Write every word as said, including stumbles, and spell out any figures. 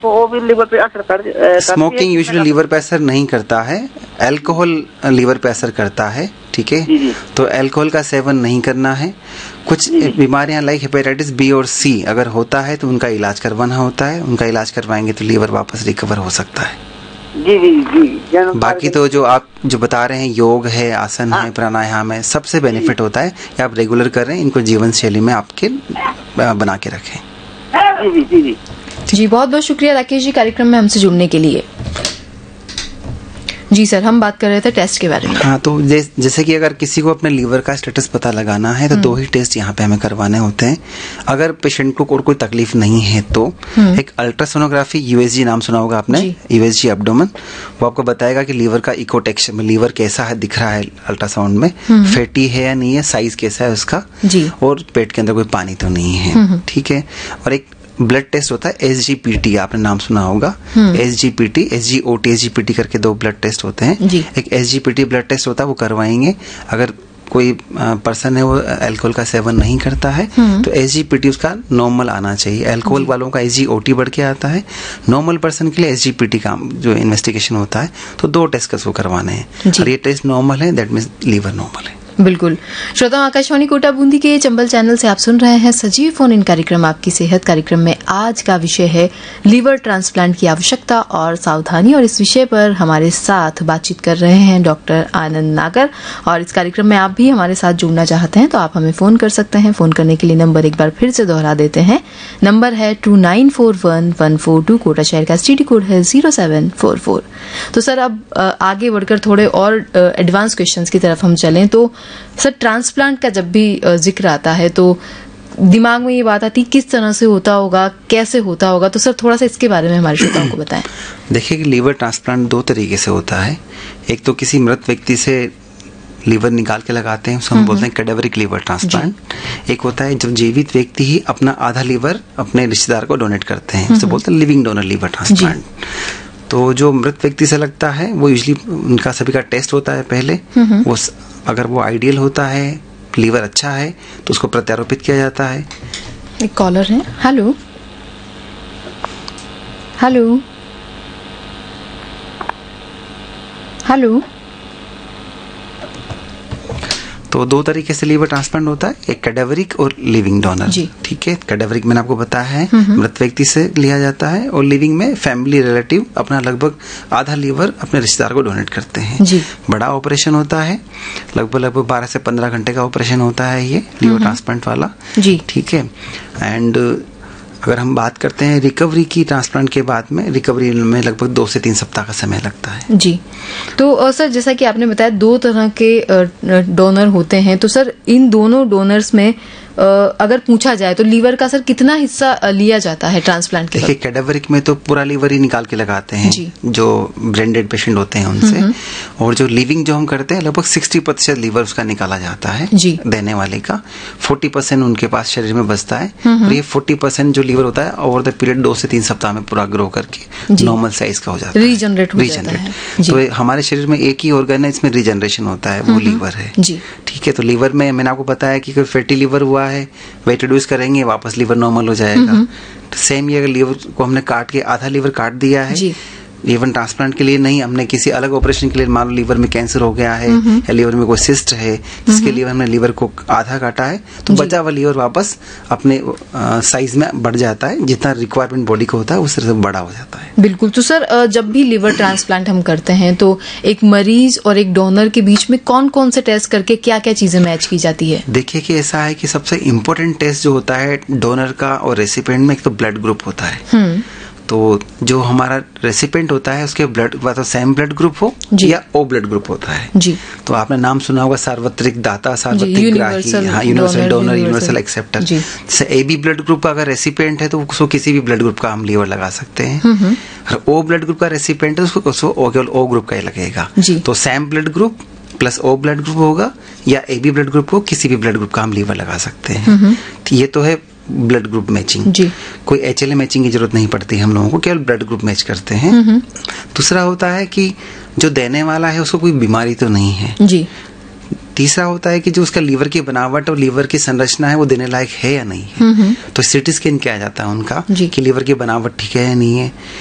तो वो भी लीवर पे असर कर। स्मोकिंग यूजुअली लीवर पे असर नहीं करता है, अल्कोहल लीवर पे असर करता है, ठीक है। तो अल्कोहल का सेवन नहीं करना है। कुछ बीमारियां लाइक हेपेटाइटिस बी और सी अगर होता है तो उनका इलाज करवाना होता है, उनका इलाज करवाएंगे तो लीवर वापस रिकवर हो सकता है। जी जी जी। बाकी तो जो आप जो बता रहे हैं योग है, आसन है, प्राणायाम है, सबसे बेनिफिट होता है कि आप रेगुलर कर रहे हैं, इनको जीवन शैली में आपके बना के रखें। जी जी जी जी जी बहुत बहुत शुक्रिया राकेश जी कार्यक्रम में हमसे जुड़ने के लिए। जी सर, हम बात कर रहे थे टेस्ट के बारे में। हाँ, तो जैसे कि अगर किसी को अपने लीवर का स्टेटस पता लगाना है तो दो ही टेस्ट यहाँ पे हमें करवाने होते हैं। अगर पेशेंट को और कोई तकलीफ नहीं है तो एक अल्ट्रासोनोग्राफी, यूएसजी नाम सुना होगा आपने, यूएसजी एब्डोमेन, वो आपको बताएगा कि लीवर का इको टेक्सचर में लीवर कैसा है दिख रहा है अल्ट्रासाउंड में, फैटी है या नहीं है, साइज कैसा है उसका, और पेट के अंदर कोई पानी तो नहीं है, ठीक है। और एक ब्लड टेस्ट होता है एस जी पी टी, आपने नाम सुना होगा, S G P T, S G O T, S G P T करके दो ब्लड टेस्ट होते हैं। एक S G P T blood test होता है, वो करवाएंगे। अगर कोई पर्सन है वो अल्कोहल का सेवन नहीं करता है तो एस जी पी टी उसका नॉर्मल आना चाहिए। अल्कोहल वालों का एस जी ओ टी बढ़ के आता है, नॉर्मल पर्सन के लिए एस जी पी टी का जो इन्वेस्टिगेशन होता है, तो दो टेस्ट उसको करवाने हैं। और ये टेस्ट नॉर्मल है, दैट मीन्स लीवर नॉर्मल है। बिल्कुल। श्रोता, आकाशवाणी कोटा बूंदी के चंबल चैनल से आप सुन रहे हैं सजीव फोन इन कार्यक्रम आपकी सेहत कार्यक्रम में आज का विषय है लीवर ट्रांसप्लांट की आवश्यकता और सावधानी, और इस विषय पर हमारे साथ बातचीत कर रहे हैं डॉक्टर आनंद नागर। और इस कार्यक्रम में आप भी हमारे साथ जुड़ना चाहते हैं तो आप हमें फोन कर सकते हैं। फोन करने के लिए नंबर एक बार फिर से दोहरा देते हैं, नंबर है to nine four one one four to, Kota शहर का एसटीडी कोड है जीरो सेवन फोर फोर। तो सर, अब आगे बढ़कर थोड़े और एडवांस क्वेश्चंस की तरफ हम चलें तो सर, ट्रांसप्लांट का जब भी जिक्र आता है तो दिमाग में ये बात आती किस तरह से होता होगा, कैसे होता होगा, तो सर थोड़ा सा इसके बारे में हमारे श्रोताओं को बताएं। देखिए कि लीवर ट्रांसप्लांट दो तरीके से होता है। एक तो किसी मृत व्यक्ति से लीवर निकाल के लगाते हैं, उसको हम बोलते हैं कैडेवरिक लीवर ट्रांसप्लांट। एक होता है जब जीवित व्यक्ति ही अपना आधा लीवर अपने रिश्तेदार को डोनेट करते हैं, उसे बोलते हैं लिविंग डोनर लीवर ट्रांसप्लांट। तो जो मृत व्यक्ति से लगता है वो यूजली उनका सभी का टेस्ट होता है पहले, वो अगर वो आइडियल होता है, लीवर अच्छा है, तो उसको प्रत्यारोपित किया जाता है। एक कॉलर है। हेलो हेलो हेलो तो दो तरीके से लीवर ट्रांसप्लांट होता है, एक कैडेवरिक और लिविंग डोनर, ठीक है। कैडेवरिक मैंने आपको बताया है मृत व्यक्ति से लिया जाता है, और लिविंग में फैमिली रिलेटिव अपना लगभग आधा लीवर अपने रिश्तेदार को डोनेट करते हैं। जी। बड़ा ऑपरेशन होता है, लगभग लगभग बारह से पंद्रह घंटे का ऑपरेशन होता है ये लीवर ट्रांसप्लांट वाला, जी, ठीक है। एंड अगर हम बात करते हैं रिकवरी की, ट्रांसप्लांट के बाद में रिकवरी में लगभग दो से तीन सप्ताह का समय लगता है। जी। तो सर, जैसा कि आपने बताया दो तरह के डोनर होते हैं, तो सर इन दोनों डोनर्स में अगर पूछा जाए तो लीवर का सर कितना हिस्सा लिया जाता है ट्रांसप्लांट के? देखिए, कैडेवरिक में तो पूरा लीवर ही निकाल के लगाते हैं जो ब्रेन डेड पेशेंट होते हैं उनसे, और जो लिविंग जो हम करते हैं लगभग सिक्सटी प्रतिशत लीवर उसका निकाला जाता है जी। देने वाले का फोर्टी परसेंट उनके पास शरीर में बचता है, और ये फोर्टी परसेंट जो लीवर होता है ओवर द पीरियड दो से तीन सप्ताह में पूरा ग्रो करके नॉर्मल साइज का हो जाता है, रीजनरेट हो जाता है। तो हमारे शरीर में एक ही ऑर्गन है इसमें रीजनरेशन होता है, वो लीवर है, ठीक है। तो लीवर में मैंने आपको बताया कि अगर फैटी लीवर हुआ है, वेट रिड्यूस करेंगे, वापस लीवर नॉर्मल हो जाएगा। तो सेम ये अगर लीवर को हमने काट के आधा लीवर काट दिया है, लीवर ट्रांसप्लांट के लिए नहीं, हमने किसी अलग ऑपरेशन के लिए, मान लो लीवर में कैंसर हो गया है या लीवर में कोई सिस्ट है जिसके लिए हमने लीवर को आधा काटा है, तो बचा हुआ लीवर वापस अपने साइज में बढ़ जाता है, जितना रिक्वायरमेंट बॉडी को होता है उस तरह से बड़ा हो जाता है। बिल्कुल। तो सर, जब भी लीवर ट्रांसप्लांट हम करते हैं तो एक मरीज और एक डोनर के बीच में कौन कौन से टेस्ट करके क्या क्या चीजें मैच की जाती है? देखिए कि ऐसा है कि सबसे इम्पोर्टेंट टेस्ट जो होता है डोनर का और रेसिपिएंट में, एक तो ब्लड ग्रुप होता है। तो जो हमारा रेसिपिएंट होता है उसके ब्लड या तो सेम ब्लड ग्रुप हो या ओ ब्लड ग्रुप होता है जी। तो आपने नाम सुना होगा सार्वत्रिक दाता, सार्वत्रिक ग्राही, हाँ, यूनिवर्सल डोनर, यूनिवर्सल एक्सेप्टर। जैसे ए बी ब्लड ग्रुप का अगर रेसिपिएंट है तो उसको किसी भी ब्लड ग्रुप का हम लीवर लगा सकते हैं। और ओ ब्लड ग्रुप का रेसिपिएंट है उसको केवल ओ ग्रुप का ही लगेगा। तो same blood group plus O blood group होगा, या ए बी ब्लड ग्रुप को किसी भी ब्लड ग्रुप का हम लीवर लगा सकते हैं। ये तो है ब्लड ग्रुप मैचिंग जी। कोई एच एल ए मैचिंग की जरूरत नहीं पड़ती, हम लोगों को केवल ब्लड ग्रुप मैच करते हैं। दूसरा होता है कि जो देने वाला है उसको कोई बीमारी तो नहीं है जी। तीसरा होता है कि जो उसका लीवर की बनावट और लीवर की संरचना है वो देने लायक है या नहीं है। तो सीटी स्कैन किया जाता है उनका कि लीवर की बनावट ठीक है या नहीं है,